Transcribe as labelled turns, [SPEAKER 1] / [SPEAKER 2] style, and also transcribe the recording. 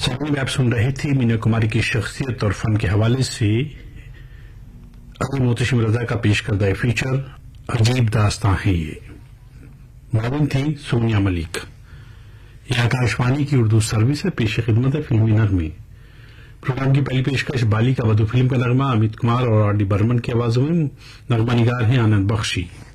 [SPEAKER 1] सामने में आप सुन रहे थे मीना कुमारी की शख्सियत और फन के हवाले से अली मोहतशिम रजा का पेश करदा फीचर अजीब दास्तां है ये। मालूम थी सोनिया मलिक। यह आकाशवाणी की उर्दू सर्विस है। पेश खिदमत है फिल्मी नगमे। प्रोग्राम की पहली पेशकश बाली का वधू फिल्म का नगमा अमित कुमार और आर डी बर्मन की आवाजों में। नगमा निगार है आनंद बख्शी।